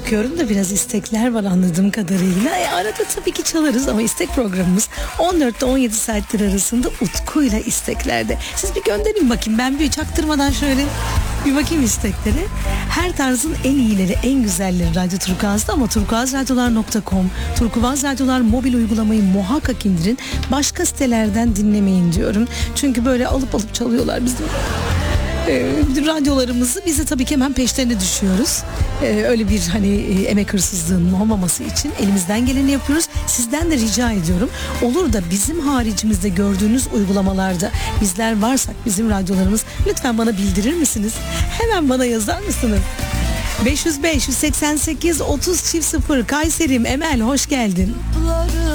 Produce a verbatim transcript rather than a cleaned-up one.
bakıyorum da biraz istekler var anladığım kadarıyla. E, arada tabii ki çalarız ama istek programımız on dörtte on yedi saatler arasında Utku'yla isteklerde. Siz bir gönderin bakayım, ben bir çaktırmadan şöyle bir bakayım isteklere. Her tarzın en iyileri, en güzelleri Radyo Turkuaz'da ama turkuazradyolar nokta com, Turkuaz Radyolar mobil uygulamayı muhakkak indirin. Başka sitelerden dinlemeyin diyorum. Çünkü böyle alıp alıp çalıyorlar bizim e, radyolarımızı. Biz de tabii ki hemen peşlerine düşüyoruz. E, öyle bir hani e, emek hırsızlığının olmaması için elimizden geleni yapıyoruz. Sizden de rica ediyorum. Olur da bizim haricimizde gördüğünüz uygulamalarda bizler varsak, bizim radyolarımız, lütfen bana bildirir misiniz? Hemen bana yazar mısınız? beş yüz beş yüz seksen sekiz otuz çift sıfır Kayseri'm Emel, hoş geldin.